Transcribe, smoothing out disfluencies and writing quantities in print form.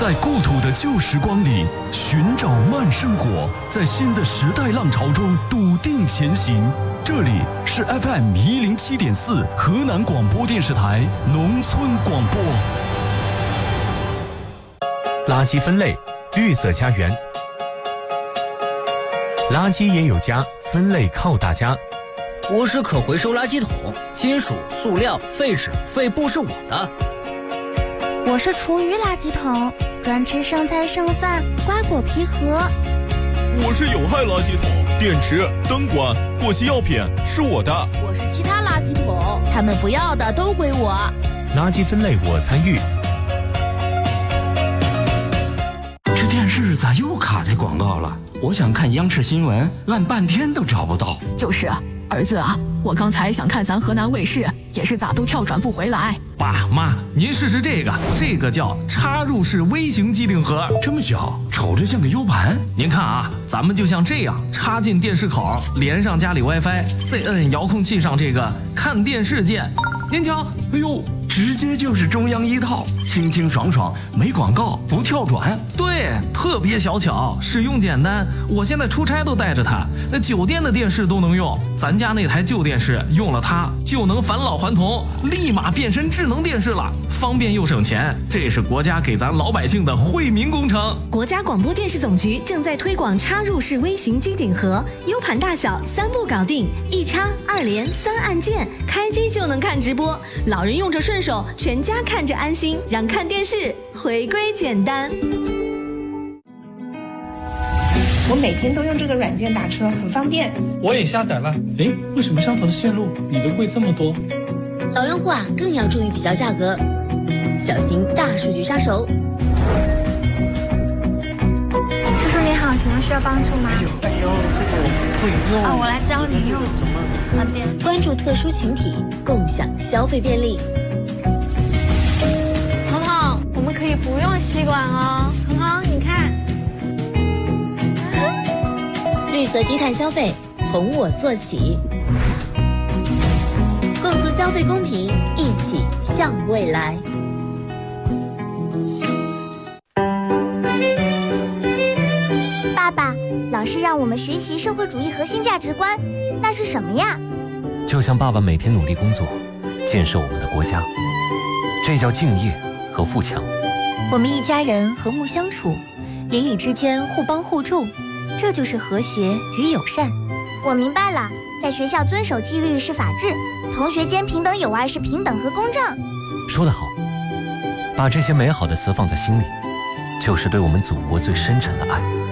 在故土的旧时光里寻找慢生活，在新的时代浪潮中笃定前行。这里是 FM107.4 河南广播电视台农村广播。 垃圾分类，绿色家园。垃圾也有家，分类靠大家。 我是可回收垃圾桶，金属、塑料、废纸、废布是我的。 我是厨余垃圾桶，专吃剩菜剩饭、瓜果皮盒。 我是有害垃圾桶，电池、灯管、过期药品是我的。 我是其他垃圾桶，他们不要的都归我。 垃圾分类我参与。 这电视咋又卡在广告了？我想看央视新闻，按半天都找不到。 就是儿子啊，我刚才想看咱河南卫视，也是咋都跳转不回来。 爸妈，您试试这个叫插入式微型机顶盒， 这么小，瞅着像个 U 盘。 您看啊，咱们就像这样插进电视口，连上家里 WiFi， 再摁遥控器上这个看电视键。您瞧， 哎呦，直接就是中央一套，清清爽爽，没广告，不跳转。 对，特别小巧，使用简单。我现在出差都带着它，那酒店的电视都能用。咱家那台旧电视用了它就能返老还童，立马变身智能电视了，方便又省钱。这是国家给咱老百姓的惠民工程。 国家广播电视总局正在推广插入式微型机顶盒，U 盘大小3步搞定，一插2连3按键，开机就能看直播。老人用着顺手，全家看着安心，让看电视回归简单。 我每天都用这个软件打车，很方便。 我也下载了。诶，为什么相同的线路你的贵这么多？ 老用户啊，更要注意比较价格，小心大数据杀手。 叔叔你好，请问需要帮助吗？ 哎呦，这个我不会用。 我来教你用。 关注特殊群体，共享消费便利。 彤彤，我们可以不用吸管哦。彤彤，你看。 绿色低碳消费，从我做起。共促消费公平，一起向未来。 爸爸，老师让我们学习社会主义核心价值观，那是什么呀？ 就像爸爸每天努力工作，建设我们的国家，这叫敬业和富强。 我们一家人和睦相处，邻里之间互帮互助，这就是和谐与友善。 我明白了，在学校遵守纪律是法治，同学间平等友爱是平等和公正。 说得好，把这些美好的词放在心里，就是对我们祖国最深沉的爱。